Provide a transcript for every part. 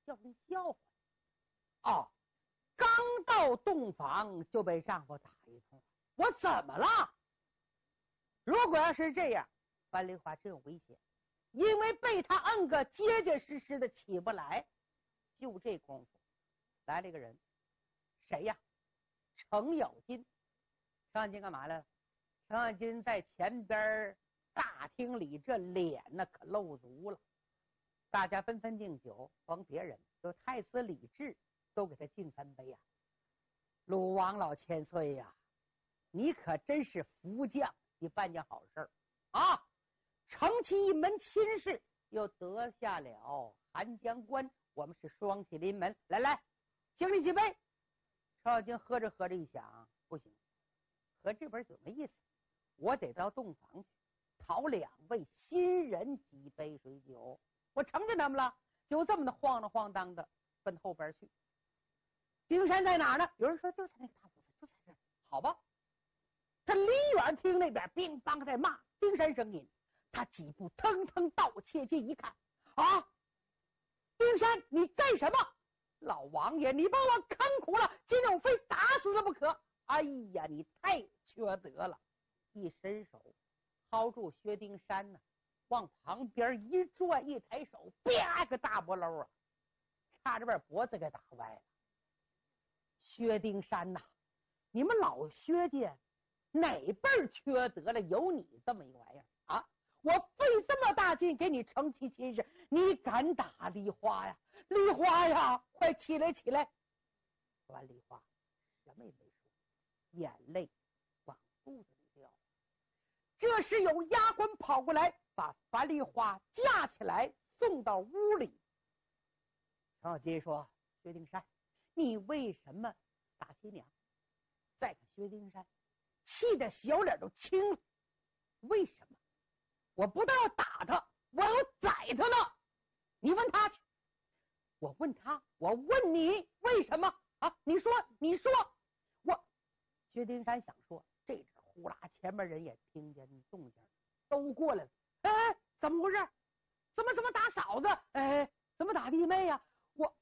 叫人笑话。哦，刚到洞房就被丈夫打一通，我怎么了？如果要是这样，樊梨花真有危险，因为被他摁个结结实实的起不来。就这功夫，来了一个人，谁呀？程咬金。程咬金干嘛来了？程咬金在前边大厅里，这脸呢可露足了。大家纷纷敬酒，甭别人，就太子李治都给他敬3杯呀。鲁王老千岁呀，你可真是福将，你办件好事啊！成其一门亲事，又得下了寒江关，我们是双喜临门。来来，敬你几杯。程咬金喝着喝着一想，不行，喝这杯酒没意思，我得到洞房去讨2位新人几杯水酒。我成全他们了，就这么的晃荡晃荡的奔后边去。丁山在哪儿呢？有人说就在那个大屋子，就在这儿。好吧，他离远听那边乒乓在骂丁山声音，他几步腾腾到切近一看，啊，丁山你干什么？老王爷，你把我坑苦了，今天我非打死他不可。哎呀，你太缺德了！一伸手薅住薛丁山呢，往旁边一转，一抬手，啪个大波搂啊，差点把脖子给打歪了。薛丁山呐，你们老薛家哪辈儿缺德了？有你这么一个玩意儿啊！我费这么大劲给你成其亲事，你敢打梨花呀？梨花呀，快起来起来！说完梨花什么也没说，眼泪往肚子里掉。这时有丫鬟跑过来，把樊梨花架起来送到屋里。程咬金说：薛丁山，你为什么打新娘？再看薛丁山气得小脸都青了。为什么？我不但要打他，我要宰他呢！你问他去。我问他，我问你为什么啊？你说我。薛丁山想说，这阵呼啦，前面人也听见动静，都过来了。哎，怎么回事？怎么打嫂子？哎，怎么打弟妹呀？我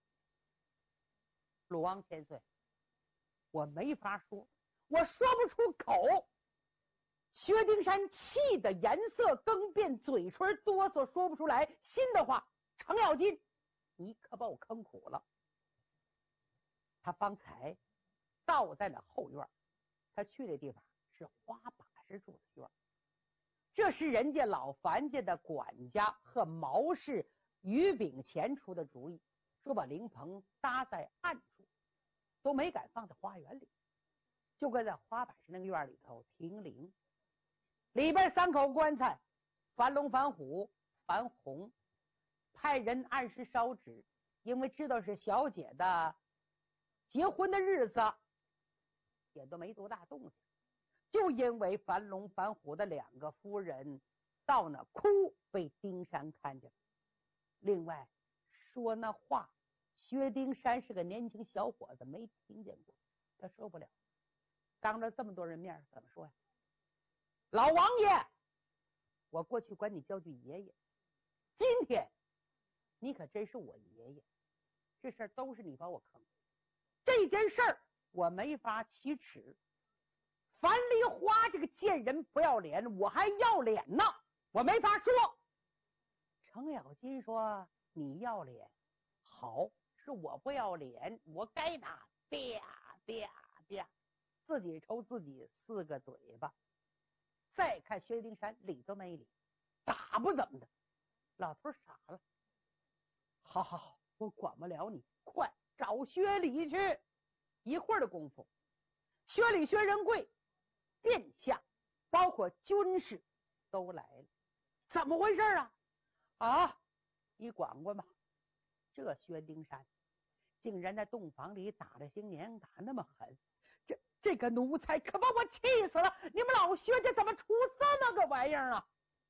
鲁王千岁，我没法说，我说不出口。薛丁山气得颜色更变，嘴唇哆嗦，说不出来新的话。程咬金，你可把我坑苦了。他方才倒在了后院，他去的地方是花把式住的院，这是人家老樊家的管家和毛氏于炳前出的主意，说把灵棚搭在暗处，都没敢放在花园里，就搁在花把式那个院里头停灵。里边3口棺材，樊龙、樊虎、樊红，派人按时烧纸，因为知道是小姐的结婚的日子，也都没多大动静。就因为樊龙、樊虎的2个夫人到那哭，被丁山看见了。另外说那话，薛丁山是个年轻小伙子，没听见过，他受不了。当着这么多人面怎么说呀？老王爷，我过去管你叫句爷爷，今天你可真是我爷爷，这事儿都是你把我坑，这件事儿我没法启齿。樊梨花这个贱人不要脸，我还要脸呢，我没法说。程咬金说：你要脸好，是我不要脸，我该打，啪啪啪，自己抽自己4个嘴巴。再看薛丁山，理都没理，打不怎么的。老头傻了，好，我管不了你，快找薛礼去。一会儿的功夫，薛礼、薛仁贵殿下包括军士都来了。怎么回事啊？你管管吧，这薛丁山竟然在洞房里打了新娘，打那么狠，这个奴才可把我气死了！你们老薛家怎么出这么个玩意儿啊？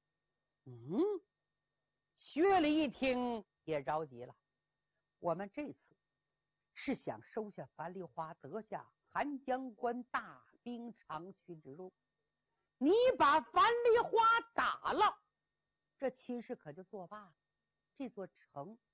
薛礼一听也着急了，我们这次是想收下樊梨花，得下寒江关大兵长驱直入，你把樊梨花打了，这亲事可就作罢了，这座城